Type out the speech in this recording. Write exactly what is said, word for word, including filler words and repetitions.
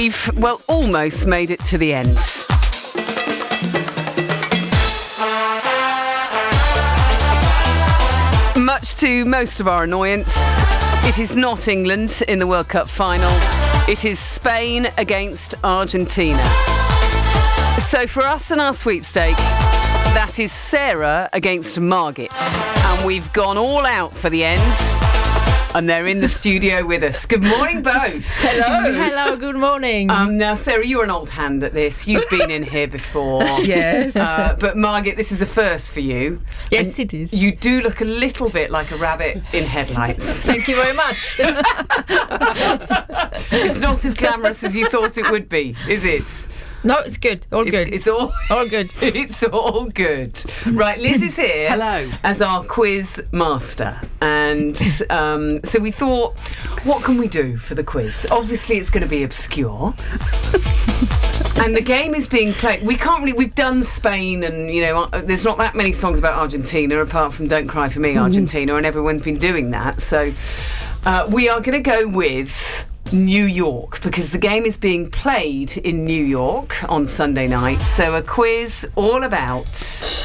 we've, well, almost made it to the end. Much to most of our annoyance, it is not England in the World Cup final. It is Spain against Argentina. So for us and our sweepstake, that is Sarah against Margit. And we've gone all out for the end. And they're in the studio with us. Good morning, both. Hello. Hello, good morning. Um, now, Sarah, you're an old hand at this. You've been in here before. Yes. Uh, but, Margit, this is a first for you. Yes, and it is. You do look a little bit like a rabbit in headlights. Thank you very much. It's not as glamorous as you thought it would be, is it? No, it's good. All It's, good. it's all all good. It's all good. Right, Liz is here. Hello. As our quiz master. And um, so we thought, what can we do for the quiz? Obviously, it's going to be obscure. And the game is being played. We can't really. We've done Spain, and you know, there's not that many songs about Argentina apart from "Don't Cry for Me, Argentina," and everyone's been doing that. So uh, we are going to go with New York, because the game is being played in New York on Sunday night. So a quiz all about